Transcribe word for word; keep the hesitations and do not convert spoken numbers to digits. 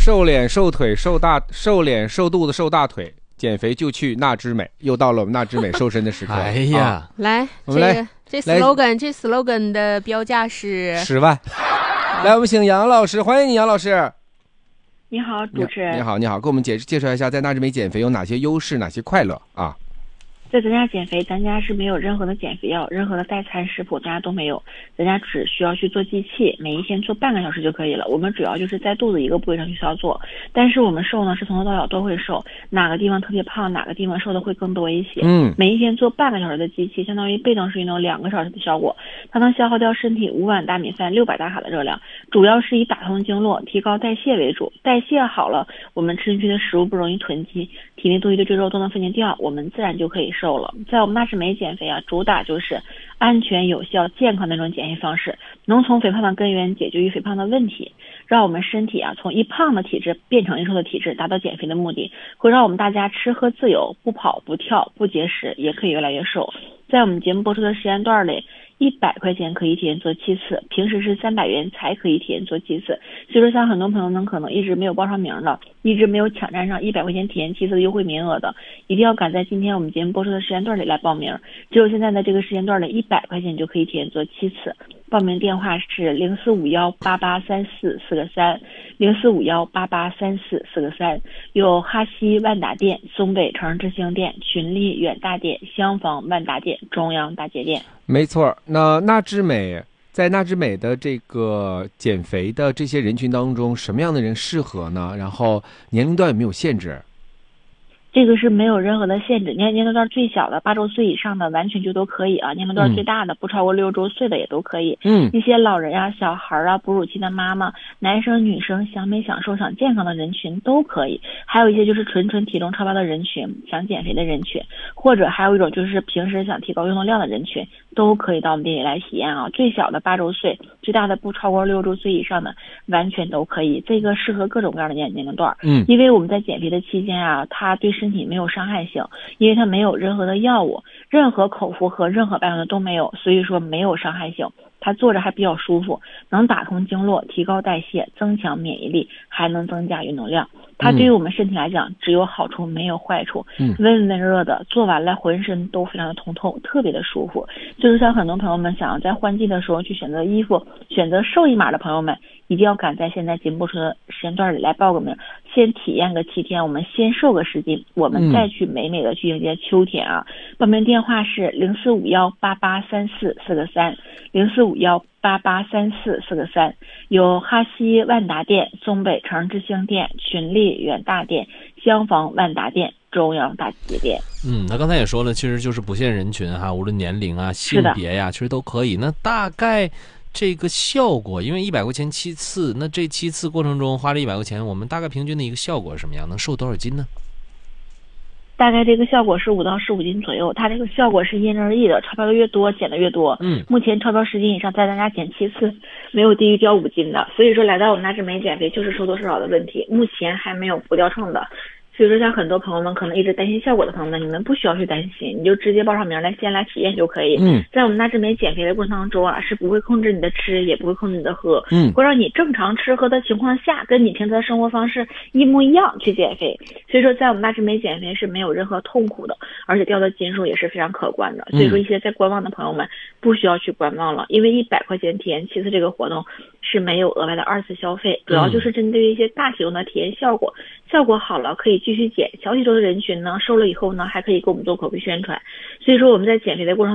瘦脸瘦腿瘦大瘦脸瘦肚子瘦大腿，减肥就去纳之美。又到了我们纳之美瘦身的时刻。 哎呀， 啊、 来， 我们来这 slogan 这 slogan 的标价是十万。来，我们请杨老师，欢迎你，杨老师。 你好，主持人。 你好，你好，给我们介介绍一下，在纳之美减肥有哪些优势，哪些快乐啊？ 在咱家减肥，咱家是没有任何的减肥药，任何的代餐食谱，咱家都没有。咱家只需要去做机器，每一天做半个小时就可以了。我们主要就是在肚子一个部位上去操作，但是我们瘦呢是从头到脚都会瘦，哪个地方特别胖，哪个地方瘦的会更多一些。 嗯， 每一天做半个小时的机器，相当于被动式运动两个小时的效果，它能消耗掉身体五碗大米饭、六百大卡的热量，主要是以打通经络、提高代谢为主。代谢好了，我们吃进去的食物不容易囤积，体内多余的赘肉都能分解掉，我们自然就可以瘦了。在我们纳之美减肥啊，主打就是安全、有效、健康的那种减肥方式，能从肥胖的根源解决于肥胖的问题，让我们身体啊从一胖的体质变成一瘦的体质，达到减肥的目的，会让我们大家吃喝自由，不跑不跳不节食，也可以越来越瘦。在我们节目播出的时间段里，一百块钱可以体验做七次，平时是三百元才可以体验做七次。所以说，像很多朋友呢，可能一直没有报上名的，一直没有抢占上一百块钱体验七次的优惠名额的，一定要赶在今天我们节目播出的时间段里来报名。只有现在的这个时间段里，一百块钱就可以体验做七次。报名电话是零四五幺八八三四四个三，零四五幺八八三四四个三。有哈西万达店、松北城之星店、群力远大店、襄樊万达店、中央大街店。 没错，那纳之美在纳之美的这个减肥的这些人群当中，什么样的人适合呢？然后年龄段有没有限制？ 这个是没有任何的限制，年年龄段最小的八周岁以上的完全就都可以啊，年龄段最大的、嗯、不超过六周岁的也都可以。 嗯， 一些老人啊、小孩啊、哺乳期的妈妈、男生女生想美想瘦想健康的人群都可以，还有一些就是纯纯体重超标的人群，想减肥的人群，或者还有一种就是平时想提高运动量的人群，都可以到我们店里来体验啊。最小的八周岁，最大的不超过六周岁以上的完全都可以，这个适合各种各样的年年龄段。 嗯， 因为我们在减肥的期间啊，它对身体没有伤害性，因为它没有任何的药物，任何口服和任何保养的都没有，所以说没有伤害性。它坐着还比较舒服，能打通经络，提高代谢，增强免疫力，还能增加运动量。它对于我们身体来讲只有好处没有坏处。 嗯， 温温热的，做完了浑身都非常的通透，特别的舒服。就是像很多朋友们想要在换季的时候去选择衣服，选择瘦一码的朋友们，一定要赶在现在节目播出的时间段里来报个名，先体验个七天，我们先瘦个十斤，我们再去美美的去迎接秋天啊。嗯、报名电话是零四五幺八八三四四个三，零四五幺八八三四四个三。有哈西万达店、松北城之星店、群力远大店、襄樊万达店、中央大街店。 嗯，那刚才也说了，其实就是不限人群哈，无论年龄啊、性别呀，其实都可以。那大概这个效果，因为一百块钱七次，那这七次过程中花了一百块钱，我们大概平均的一个效果是什么样？能瘦多少斤呢？ 大概这个效果是五到十五斤左右，它这个效果是因人而异的，超标的越多减的越多。 嗯， 目前超标十斤以上，在咱家减七次，没有低于掉五斤的，所以说来到我们纳之美减肥就是瘦多瘦少的问题，目前还没有不掉秤的。所以说像很多朋友们可能一直担心效果的朋友们，你们不需要去担心，你就直接报上名来先来体验就可以。 嗯， 在我们纳之美减肥的过程当中啊，是不会控制你的吃，也不会控制你的喝， 嗯， 会让你正常吃喝的情况下，跟你平时的生活方式一模一样去减肥。所以说在我们纳之美减肥是没有任何痛苦的，而且掉的斤数也是非常可观的。所以说一些在观望的朋友们不需要去观望了，因为一百块钱体验七次这个活动是没有额外的二次消费，主要就是针对于一些大体重的体验效果，效果好了可以继续减，小体重的人群呢瘦了以后呢还可以给我们做口碑宣传。所以说我们在减肥的过程